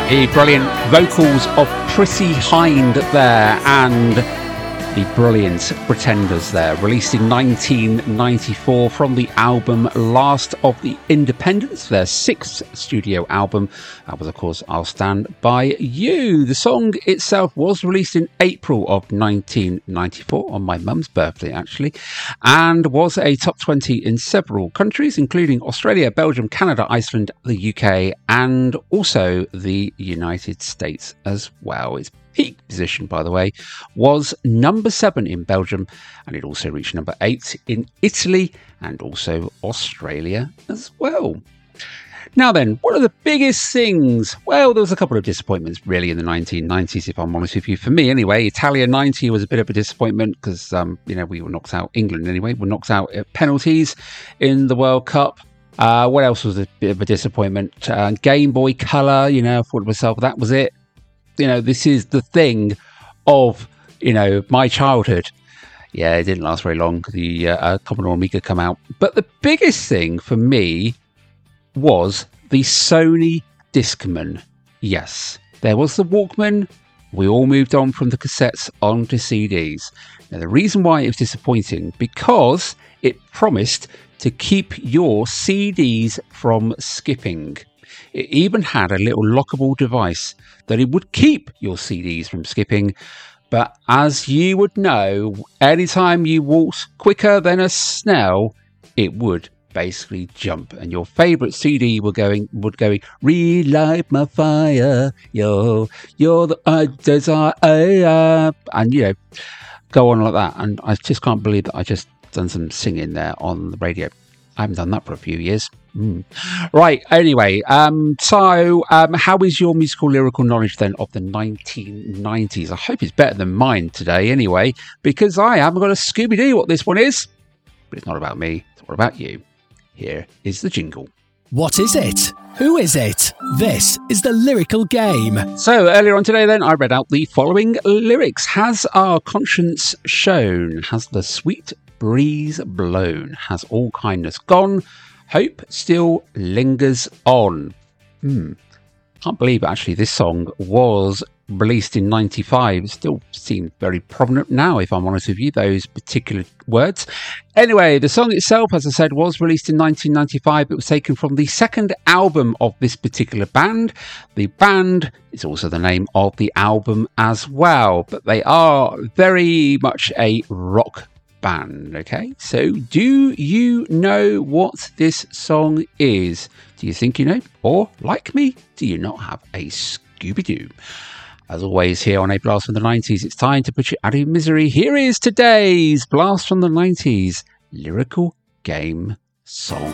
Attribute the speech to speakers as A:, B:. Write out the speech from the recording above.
A: The brilliant vocals of Prissy Hind there, and the brilliant Pretenders there, released in 1994 from the album Last of the Independents, their sixth studio album. That was, of course, I'll Stand By You. The song itself was released in April of 1994, on my mum's birthday, actually, and was a top 20 in several countries, including Australia, Belgium, Canada, Iceland, the UK, and also the United States as well. Its peak position, by the way, was number 7 in Belgium, and it also reached number 8 in Italy and also Australia as well. Now then, what are the biggest things? Well, there was a couple of disappointments really in the 1990s, if I'm honest with you. For me anyway, Italia 90 was a bit of a disappointment because, we were knocked out, England anyway, were knocked out at penalties in the World Cup. What else was a bit of a disappointment? Game Boy Color, I thought to myself, that was it. This is the thing of, my childhood. Yeah, it didn't last very long. The Commodore Amiga come out. But the biggest thing for me was the Sony Discman. Yes, there was the Walkman. We all moved on from the cassettes onto CDs. Now, the reason why it was disappointing, because it promised to keep your CDs from skipping. It even had a little lockable device that it would keep your CDs from skipping. But as you would know, anytime you walked quicker than a snail, it would basically jump, and your favourite CD would going, relight my fire, you're the desire, and go on like that. And I just can't believe that I just done some singing there on the radio. I haven't done that for a few years. Right, anyway, so how is your musical lyrical knowledge then of the 1990s? I hope it's better than mine today anyway, because I haven't got a Scooby-Doo what this one is. But it's not about me, it's all about you. Here is the jingle.
B: What is it? Who is it? This is the lyrical game.
A: So earlier on today then, I read out the following lyrics. Has our conscience shown? Has the sweet breeze blown? Has all kindness gone? Hope still lingers on. Can't believe actually this song was released in 95. It still seems very prominent now, if I'm honest with you, those particular words. Anyway, the song itself, as I said, was released in 1995. It was taken from the second album of this particular band. The band is also the name of the album as well, but they are very much a rock band. Okay, so do you know what this song is? Do you think you know? Or, like me, do you not have a Scooby-Doo? As always, here on A Blast from the 90s, it's time to put you out of misery. Here is today's Blast from the 90s lyrical game song.